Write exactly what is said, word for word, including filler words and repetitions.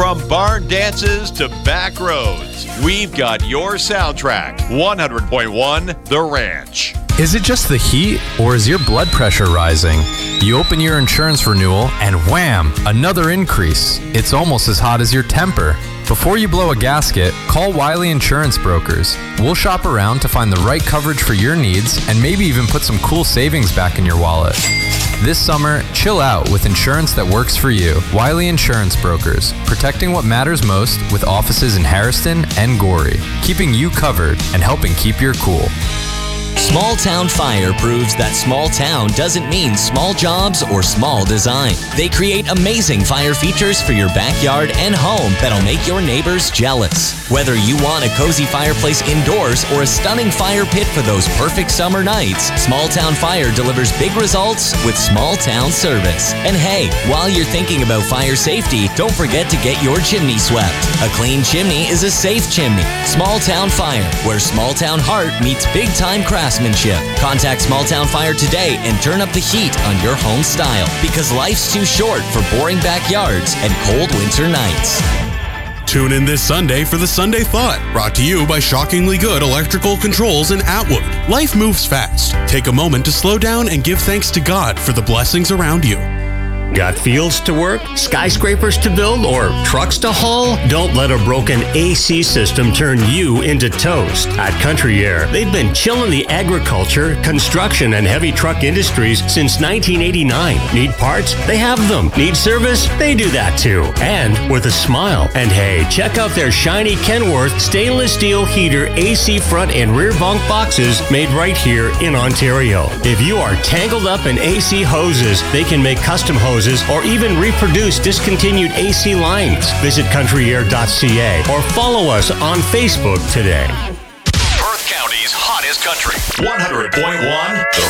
From barn dances to back roads, we've got your soundtrack. one hundred point one The Ranch. Is it just the heat, or is your blood pressure rising? You open your insurance renewal, and wham, another increase. It's almost as hot as your temper. Before you blow a gasket, call Wiley Insurance Brokers. We'll shop around to find the right coverage for your needs, and maybe even put some cool savings back in your wallet. This summer, chill out with insurance that works for you. Wiley Insurance Brokers, protecting what matters most with offices in Harrison and Gorey, keeping you covered and helping keep your cool. Small Town Fire proves that small town doesn't mean small jobs or small design. They create amazing fire features for your backyard and home that'll make your neighbors jealous. Whether you want a cozy fireplace indoors or a stunning fire pit for those perfect summer nights, Small Town Fire delivers big results with small town service. And hey, while you're thinking about fire safety, don't forget to get your chimney swept. A clean chimney is a safe chimney. Small Town Fire, where small town heart meets big time craftsmanship. Contact Small Town Fire today and turn up the heat on your home style, because life's too short for boring backyards and cold winter nights. Tune in this Sunday for the Sunday Thought, brought to you by Shockingly Good Electrical Controls in Atwood. Life moves fast. Take a moment to slow down and give thanks to God for the blessings around you. Got fields to work, skyscrapers to build, or trucks to haul? Don't let a broken A C system turn you into toast. At Country Air, they've been chilling the agriculture, construction, and heavy truck industries since nineteen eighty-nine. Need parts? They have them. Need service? They do that too. And with a smile. And hey, check out their shiny Kenworth stainless steel heater A C front and rear bunk boxes made right here in Ontario. If you are tangled up in A C hoses, they can make custom hoses or even reproduce discontinued A C lines. Visit country air dot c a or follow us on Facebook today. Perth County's hottest country. one hundred point one The